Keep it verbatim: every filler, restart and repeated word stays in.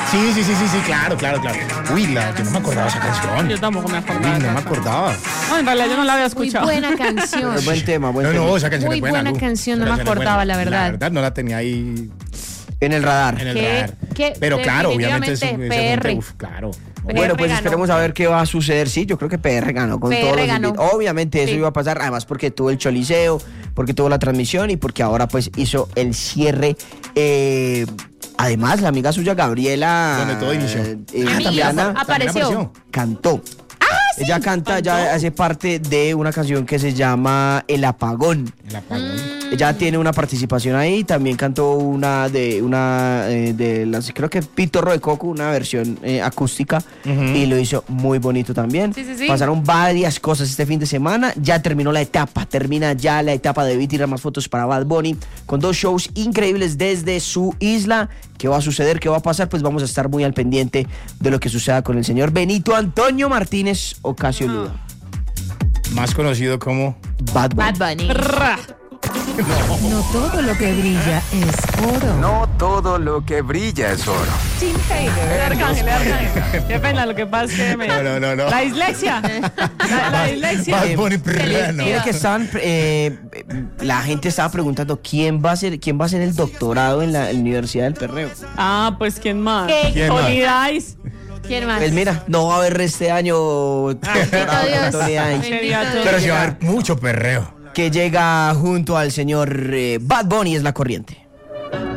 Sí, sí, sí, sí, sí, claro, claro, claro. Uy, la, yo no me acordaba de esa canción. Yo tampoco me acordaba. Uy, no me acordaba. No, en realidad yo no la había escuchado. Muy buena canción. Es buen tema, buen No, tema. no, esa canción Muy es buena. buena Lu. canción, no Esa me canción es acordaba, buena. la verdad. La verdad no la tenía ahí En el radar. en el Que- radar. que Pero claro, obviamente es definitivamente ese P R. uf, claro. Bueno, pues ganó. esperemos a ver qué va a suceder. Sí, yo creo que P R ganó con P R todos los ganó. invitados. Obviamente eso Sí. iba a pasar, además porque tuvo el choliseo, porque tuvo la transmisión y porque ahora pues hizo el cierre. Eh, además, la amiga suya, Gabriela... Donde todo inició. eh, Amiga, Diana, apareció. apareció. cantó. Ella canta, ya hace parte de una canción que se llama El Apagón. El apagón. Ella tiene una participación ahí, también cantó una de una eh, de las, creo que Pitorro de Coco, una versión eh, acústica, Ujú. y lo hizo muy bonito también. Sí, sí, sí. Pasaron varias cosas este fin de semana, ya terminó la etapa, termina ya la etapa de Vi tirar más fotos para Bad Bunny, con dos shows increíbles desde su isla. ¿Qué va a suceder? ¿Qué va a pasar? Pues vamos a estar muy al pendiente de lo que suceda con el señor Benito Antonio Martínez Ocasio Luda. Más conocido como Bad Bunny. Bad Bunny. Ra. No todo lo que brilla es oro. No todo lo que brilla es oro. Tim Taylor. Arcángel, Arcángel. Qué pena, lo que pasa es que me... No, no, no, no. La dislexia. La, la dislexia. Bad Bunny Perrano. Mire que están, eh, la gente estaba preguntando quién va a ser, quién va a ser el doctorado en la Universidad del Perreo. Ah, pues ¿quién más? ¿Qué? ¿Quién más? Tony Dice. ¿Quién más? Pues mira, no va a haber este año doctorado Dios. con Tony Dice, Sería Bendito todo. Pero sí va a haber mucho perreo. que llega junto al señor eh, Bad Bunny es la corriente.